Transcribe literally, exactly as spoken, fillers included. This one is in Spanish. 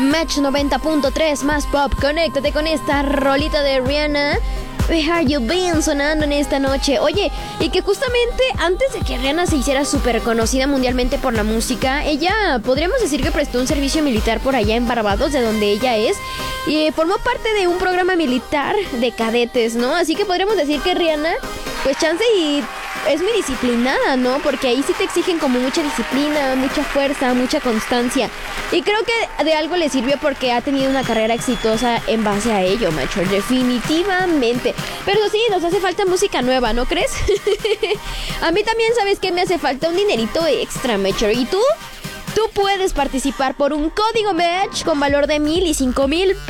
Match noventa punto tres más pop. Conéctate con esta rolita de Rihanna. Where have you been sonando en esta noche? Oye, y que justamente antes de que Rihanna se hiciera súper conocida mundialmente por la música, ella podríamos decir que prestó un servicio militar por allá en Barbados, de donde ella es, y formó parte de un programa militar de cadetes, ¿no? Así que podríamos decir que Rihanna, pues chance y es muy disciplinada, ¿no? Porque ahí sí te exigen como mucha disciplina, mucha fuerza, mucha constancia. Y creo que de algo le sirvió porque ha tenido una carrera exitosa en base a ello, macho. Definitivamente. Pero sí, nos hace falta música nueva, ¿no crees? A mí también, ¿sabes qué? Me hace falta un dinerito extra, macho. ¿Y tú? Tú puedes participar por un código Match con valor de mil y cinco mil